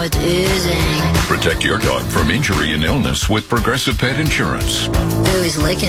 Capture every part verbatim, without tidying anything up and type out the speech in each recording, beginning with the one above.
it's oozing. Protect your dog from injury and illness with Progressive Pet Insurance. Ooh, he's licking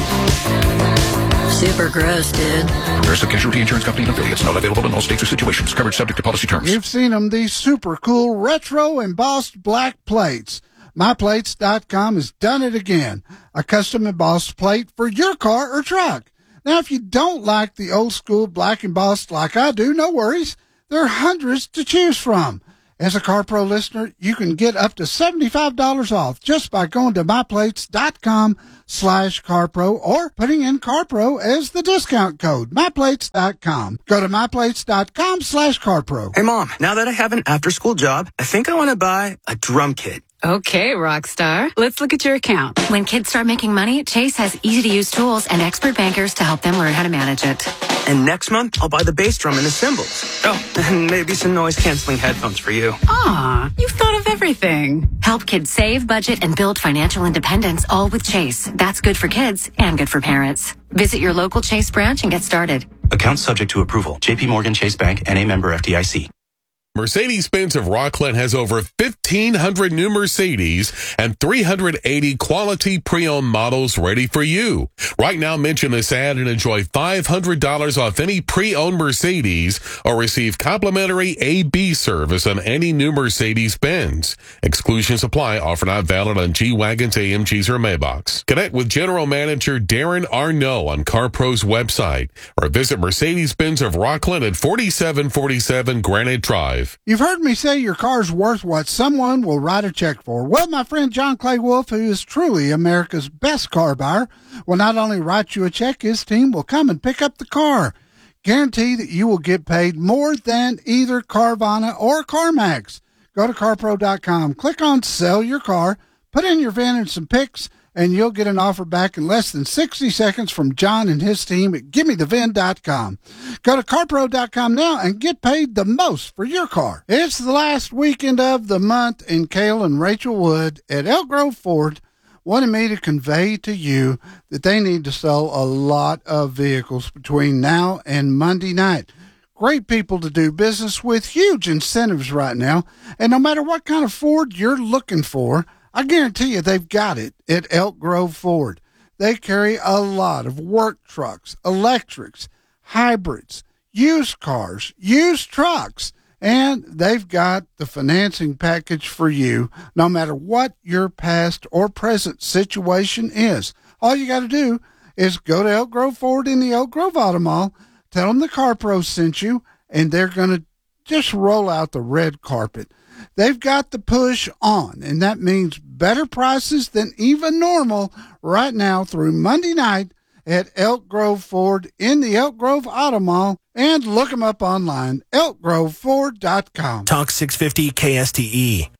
it. Super gross, dude. Progressive Casualty Insurance Company and affiliates. Not available in all states or situations. Coverage subject to policy terms. You've seen them, these super cool retro embossed black plates. my plates dot com has done it again. A custom embossed plate for your car or truck. Now, if you don't like the old school black embossed like I do, no worries. There are hundreds to choose from. As a CarPro listener, you can get up to seventy-five dollars off just by going to my plates dot com slash CarPro or putting in CarPro as the discount code. my plates dot com. Go to my plates dot com slash CarPro. Hey, Mom, now that I have an after-school job, I think I want to buy a drum kit. Okay, Rockstar. Let's look at your account. When kids start making money, Chase has easy-to-use tools and expert bankers to help them learn how to manage it. And next month, I'll buy the bass drum and the cymbals. Oh, and maybe some noise-canceling headphones for you. Aw, you've thought of everything. Help kids save, budget, and build financial independence, all with Chase. That's good for kids and good for parents. Visit your local Chase branch and get started. Account subject to approval. J P Morgan Chase Bank, N A member F D I C. Mercedes-Benz of Rockland has over fifteen hundred new Mercedes and three hundred eighty quality pre-owned models ready for you. Right now, mention this ad and enjoy five hundred dollars off any pre-owned Mercedes or receive complimentary A B service on any new Mercedes-Benz. Exclusions apply. Offer not valid on G-Wagons, A M Gs, or Maybachs. Connect with General Manager Darren Arnault on CarPro's website or visit Mercedes-Benz of Rockland at forty-seven forty-seven Granite Drive. You've heard me say your car's worth what someone will write a check for. Well, my friend John Clay Wolf, who is truly America's best car buyer, will not only write you a check, his team will come and pick up the car. Guarantee that you will get paid more than either Carvana or CarMax. Go to car pro dot com, click on Sell Your Car, put in your V I N and some pics, and you'll get an offer back in less than sixty seconds from John and his team at gimme the vin dot com. Go to car pro dot com now and get paid the most for your car. It's the last weekend of the month, and Cale and Rachel Wood at Elk Grove Ford wanted me to convey to you that they need to sell a lot of vehicles between now and Monday night. Great people to do business with, huge incentives right now, and no matter what kind of Ford you're looking for, I guarantee you they've got it at Elk Grove Ford. They carry a lot of work trucks, electrics, hybrids, used cars, used trucks, and they've got the financing package for you no matter what your past or present situation is. All you got to do is go to Elk Grove Ford in the Elk Grove Auto Mall, tell them the Car Pro sent you, and they're going to just roll out the red carpet. They've got the push on, and that means better prices than even normal right now through Monday night at Elk Grove Ford in the Elk Grove Auto Mall, and look them up online, elk grove ford dot com. Talk six fifty K S T E.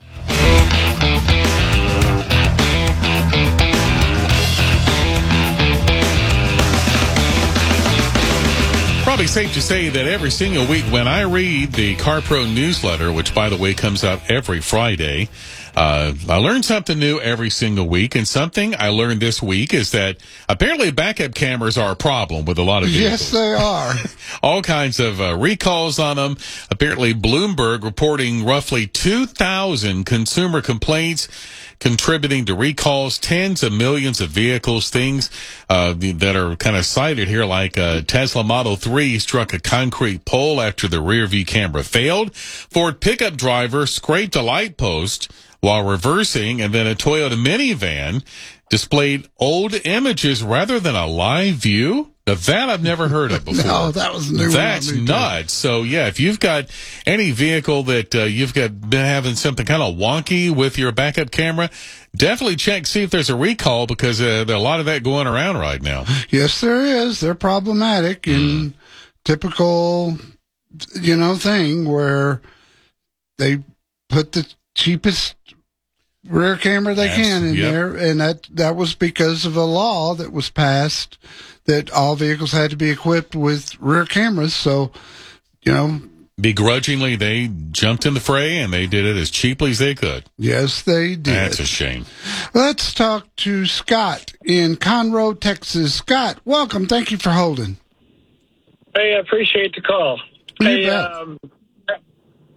Probably safe to say that every single week when I read the CarPro newsletter, which, by the way, comes out every Friday, uh, I learn something new every single week. And something I learned this week is that apparently backup cameras are a problem with a lot of vehicles. Yes, they are. All kinds of uh, recalls on them. Apparently, Bloomberg reporting roughly two thousand consumer complaints contributing to recalls, tens of millions of vehicles, things uh, that are kind of cited here, like uh, Tesla Model three struck a concrete pole after the rear view camera failed. Ford pickup driver scraped a light post while reversing, and then a Toyota minivan displayed old images rather than a live view. Now, that I've never heard of before. No, that was new. That's nuts. So, yeah, if you've got any vehicle that uh, you've got been having something kind of wonky with your backup camera, definitely check, see if there's a recall, because uh, there's a lot of that going around right now. Yes, there is. They're problematic and mm. typical, you know, thing where they put the cheapest rear camera they yes, can in yep. there, and that that was because of a law that was passed that all vehicles had to be equipped with rear cameras. So, you know, begrudgingly they jumped in the fray and they did it as cheaply as they could. Yes, they did. That's a shame. Let's talk to Scott in Conroe, Texas. Scott, welcome. Thank you for holding. Hey, I appreciate the call. You hey, bet. um,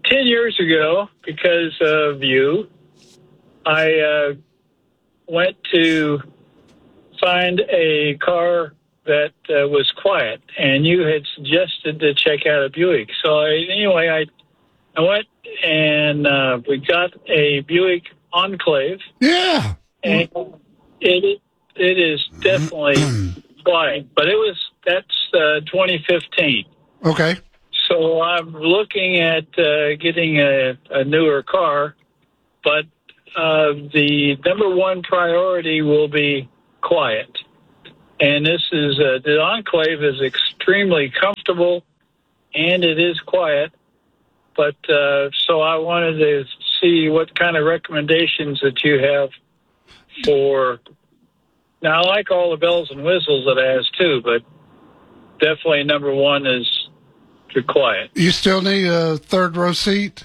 ten years ago, because of you, I uh, went to find a car that uh, was quiet, and you had suggested to check out a Buick. So I, anyway, I I went and uh, we got a Buick Enclave. Yeah, and it it is definitely quiet, but it was that's uh, twenty fifteen. Okay. So I'm looking at uh, getting a, a newer car, but uh, the number one priority will be quiet. And this is, uh, the Enclave is extremely comfortable, and it is quiet. But, uh, so I wanted to see what kind of recommendations that you have for, now I like all the bells and whistles that it has too, but definitely number one is to quiet. You still need a third row seat?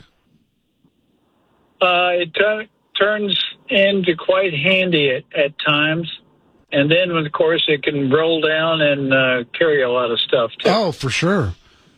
Uh, it t- turns into quite handy at, at times. And then, of course, it can roll down and uh, carry a lot of stuff, too. Oh, for sure.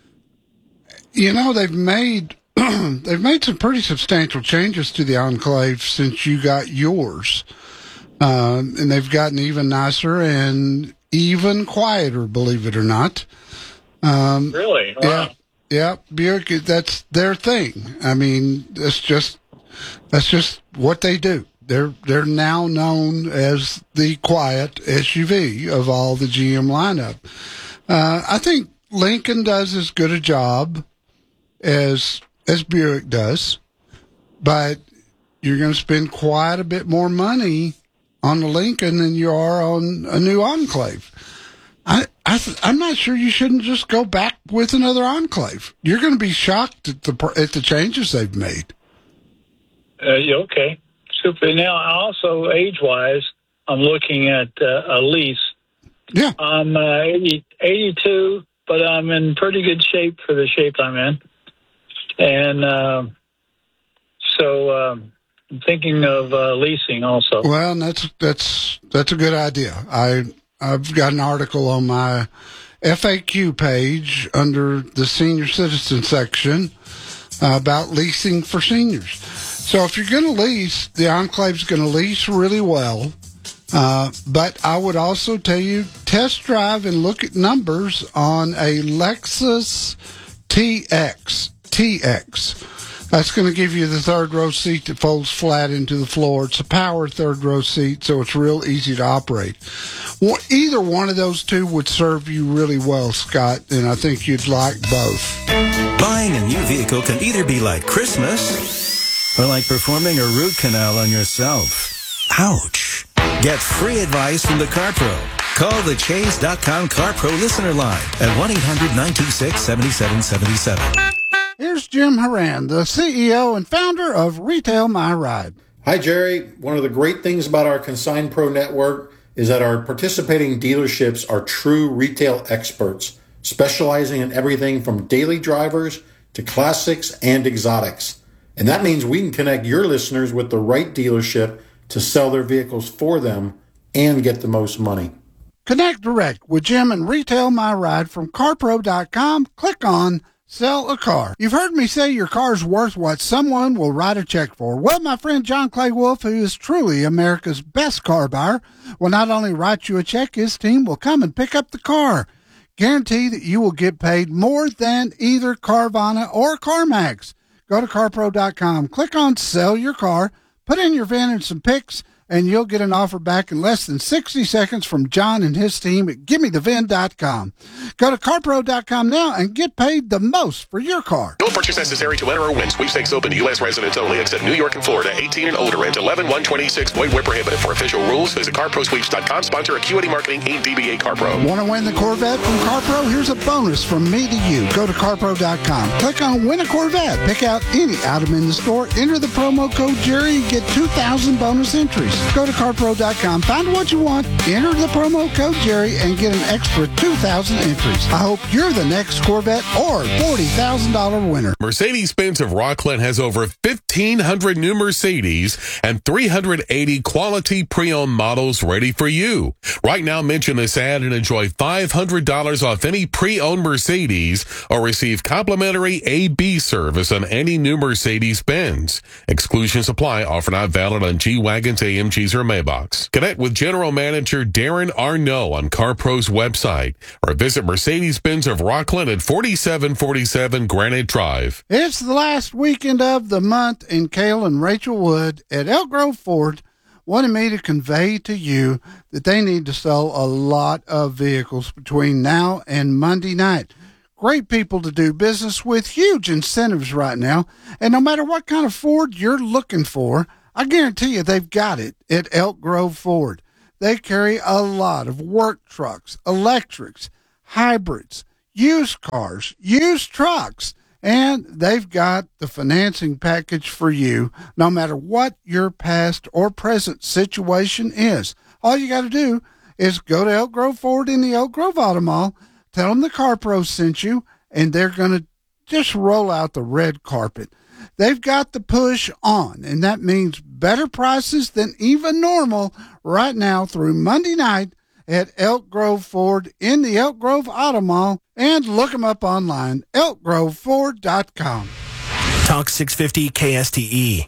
You know, they've made they've made some pretty substantial changes to the Enclave since you got yours. Um, and they've gotten even nicer and even quieter, believe it or not. Um, really? Wow. Yeah. Yeah. Buick, that's their thing. I mean, that's just, that's just what they do. They're they're now known as the quiet S U V of all the G M lineup. Uh, I think Lincoln does as good a job as as Buick does, but you're going to spend quite a bit more money on the Lincoln than you are on a new Enclave. I, I th- I'm not sure you shouldn't just go back with another Enclave. You're going to be shocked at the at the changes they've made. Uh, yeah, okay. Super. Now, also, age-wise, I'm looking at uh, a lease. Yeah. I'm uh, eighty, eighty-two, but I'm in pretty good shape for the shape I'm in. And uh, so um, I'm thinking of uh, leasing also. Well, that's that's that's a good idea. I I've got an article on my F A Q page under the senior citizen section uh, about leasing for seniors. So if you're going to lease, the Enclave's going to lease really well. Uh, but I would also tell you, test drive and look at numbers on a Lexus T X. T X. That's going to give you the third row seat that folds flat into the floor. It's a power third row seat, so it's real easy to operate. Well, either one of those two would serve you really well, Scott, and I think you'd like both. Buying a new vehicle can either be like Christmas or like performing a root canal on yourself. Ouch. Get free advice from the CarPro. Call the Chase dot com CarPro listener line at one eight hundred nine two six seven seven seven seven. Here's Jim Horan, the C E O and founder of Retail My Ride. Hi, Jerry. One of the great things about our Consign Pro network is that our participating dealerships are true retail experts, specializing in everything from daily drivers to classics and exotics. And that means we can connect your listeners with the right dealership to sell their vehicles for them and get the most money. Connect direct with Jim and Retail My Ride from CarPro dot com. Click on Sell a Car. You've heard me say your car's worth what someone will write a check for. Well, my friend John Clay Wolf, who is truly America's best car buyer, will not only write you a check, his team will come and pick up the car. Guarantee that you will get paid more than either Carvana or CarMax. Go to CarPro dot com, click on Sell Your Car, put in your V I N and some pics, and you'll get an offer back in less than sixty seconds from John and his team at Gimme The V I N dot com. Go to CarPro dot com now and get paid the most for your car. No purchase necessary to enter or win. Sweepstakes open to U S residents only, except New York and Florida. eighteen and older. Rent eleven one twenty-six. Void where prohibited. For official rules, visit car pro sweeps dot com. Sponsor Acuity Marketing, Incorporated. D B A CarPro. Want to win the Corvette from CarPro? Here's a bonus from me to you. Go to CarPro dot com. Click on Win a Corvette. Pick out any item in the store. Enter the promo code Jerry. You get two thousand bonus entries. Go to car pro dot com, find what you want, enter the promo code Jerry, and get an extra two thousand entries. I hope you're the next Corvette or forty thousand dollars winner. Mercedes-Benz of Rockland has over fifteen hundred new Mercedes and three hundred eighty quality pre-owned models ready for you. Right now, mention this ad and enjoy five hundred dollars off any pre-owned Mercedes or receive complimentary A B service on any new Mercedes-Benz. Exclusions apply. Offer not valid on G-Wagons, A M Gs, or Maybachs. Connect with General Manager Darren Arnault on CarPro's website or visit Mercedes-Benz of Rockland at forty-seven forty-seven Granite Drive. It's the last weekend of the month, and Cale and Rachel Wood at Elk Grove Ford wanted me to convey to you that they need to sell a lot of vehicles between now and Monday night. Great people to do business with, huge incentives right now, and no matter what kind of Ford you're looking for, I guarantee you they've got it at Elk Grove Ford. They carry a lot of work trucks, electrics, hybrids, used cars, used trucks, and they've got the financing package for you, no matter what your past or present situation is. All you got to do is go to Elk Grove Ford in the Elk Grove Auto Mall, tell them the Car Pro sent you, and they're going to just roll out the red carpet. They've got the push on, and that means better prices than even normal right now through Monday night at Elk Grove Ford in the Elk Grove Auto Mall, and look them up online, elk grove ford dot com. Talk six fifty K S T E.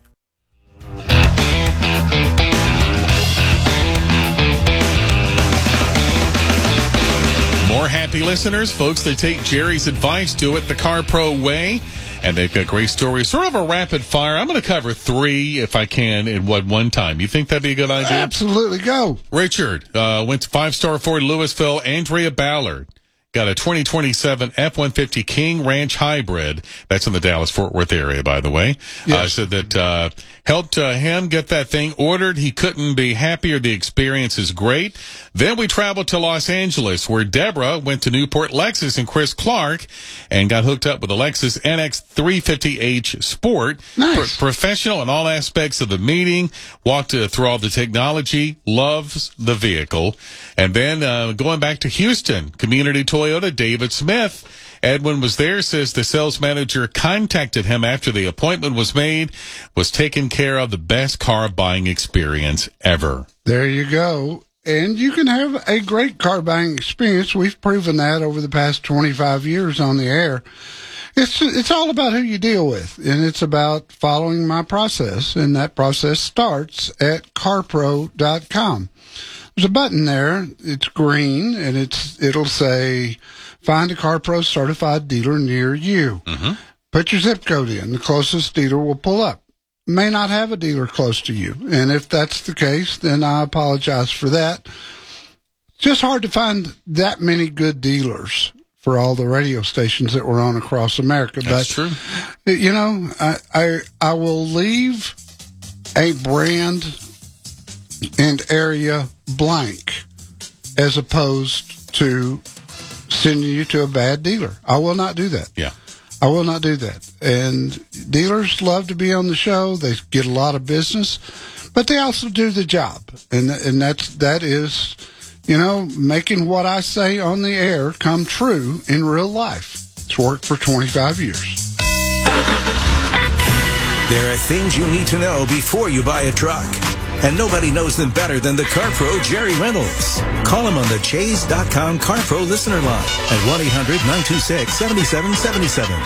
More happy listeners, folks that take Jerry's advice, do it the Car Pro way. And they've got great stories, sort of a rapid fire. I'm going to cover three, if I can, in one, one time. You think that'd be a good idea? Absolutely, go. Richard uh, went to five-star Ford Louisville. Andrea Ballard got a twenty twenty-seven F one fifty King Ranch Hybrid. That's in the Dallas-Fort Worth area, by the way. Yes. Uh, said that uh, helped uh, him get that thing ordered. He couldn't be happier. The experience is great. Then we traveled to Los Angeles, where Deborah went to Newport Lexus and Chris Clark and got hooked up with a Lexus N X three fifty H Sport. Nice. Pro- professional in all aspects of the meeting. Walked uh, through all the technology. Loves the vehicle. And then uh, going back to Houston, Community Toyota, David Smith. Edwin was there, says the sales manager contacted him after the appointment was made, was taken care of, the best car buying experience ever. There you go. And you can have a great car buying experience. We've proven that over the past twenty-five years on the air. It's it's all about who you deal with, and it's about following my process, and that process starts at car pro dot com. There's a button there. It's green, and it's it'll say, find a CarPro certified dealer near you. Mm-hmm. Put your zip code in. The closest dealer will pull up. May not have a dealer close to you, and if that's the case, then I apologize for that. It's just hard to find that many good dealers for all the radio stations that we're on across America. That's but, true. You know, I, I I will leave a brand and area blank as opposed to sending you to a bad dealer. I will not do that. Yeah. I will not do that. And dealers love to be on the show. They get a lot of business, but they also do the job. And and that's that is, you know, making what I say on the air come true in real life. It's worked for twenty-five years. There are things you need to know before you buy a truck. And nobody knows them better than the CarPro Jerry Reynolds. Call him on the Chase dot com CarPro listener line at one eight hundred nine two six seven seven seven seven.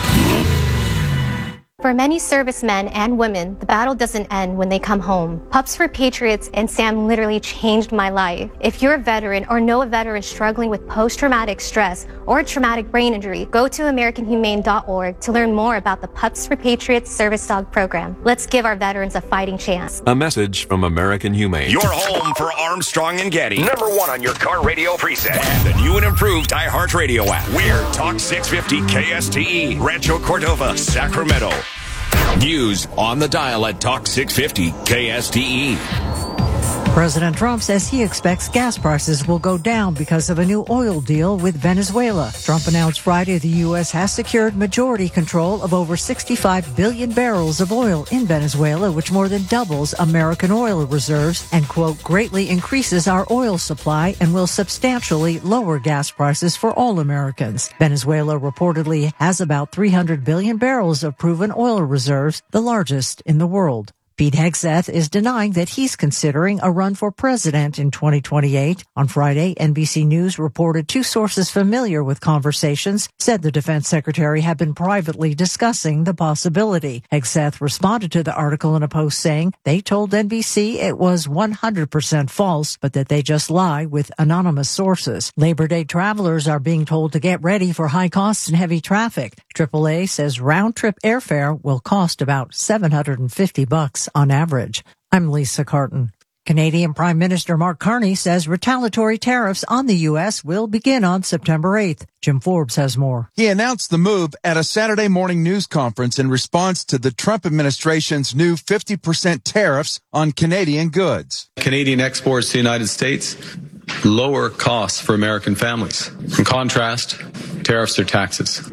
For many servicemen and women, the battle doesn't end when they come home. Pups for Patriots and Sam literally changed my life. If you're a veteran or know a veteran struggling with post-traumatic stress or a traumatic brain injury, go to American Humane dot org to learn more about the Pups for Patriots service dog program. Let's give our veterans a fighting chance. A message from American Humane. Your home for Armstrong and Getty. Number one on your car radio preset. And the new and improved iHeartRadio app. We're Talk six fifty K S T E, Rancho Cordova, Sacramento. News on the dial at Talk six fifty K S T E. President Trump says he expects gas prices will go down because of a new oil deal with Venezuela. Trump announced Friday the U S has secured majority control of over sixty-five billion barrels of oil in Venezuela, which more than doubles American oil reserves and, quote, greatly increases our oil supply and will substantially lower gas prices for all Americans. Venezuela reportedly has about three hundred billion barrels of proven oil reserves, the largest in the world. Pete Hegseth is denying that he's considering a run for president in twenty twenty-eight. On Friday, N B C News reported two sources familiar with conversations said the defense secretary had been privately discussing the possibility. Hegseth responded to the article in a post saying they told N B C it was one hundred percent false, but that they just lie with anonymous sources. Labor Day travelers are being told to get ready for high costs and heavy traffic. triple A says round-trip airfare will cost about seven hundred fifty bucks on average. I'm Lisa Carton. Canadian Prime Minister Mark Carney says retaliatory tariffs on the U S will begin on September eighth. Jim Forbes has more. He announced the move at a Saturday morning news conference in response to the Trump administration's new fifty percent tariffs on Canadian goods. Canadian exports to the United States, lower costs for American families. In contrast, tariffs are taxes.